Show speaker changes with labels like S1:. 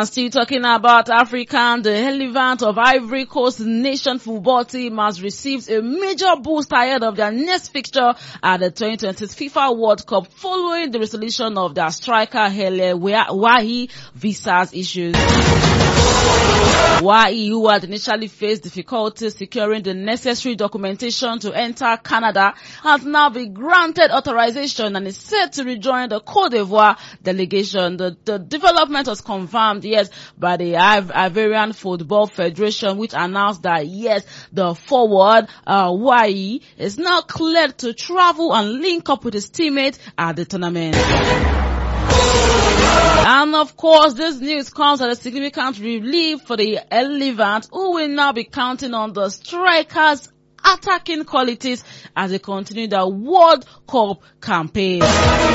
S1: And still talking about African, the Elephant of Ivory Coast nation football team has received a major boost ahead of their next fixture at the 2020 FIFA World Cup following the resolution of their striker Hele Wahi visas issues. Wahi, who had initially faced difficulties securing the necessary documentation to enter Canada, has now been granted authorization and is set to rejoin the Côte d'Ivoire delegation. The development was confirmed, yes, by the Ivorian Football Federation, which announced that, yes, the forward, Wahi, is now cleared to travel and link up with his teammates at the tournament. And of course, this news comes at a significant relief for the Elephant, who will now be counting on the strikers' attacking qualities as they continue their World Cup campaign.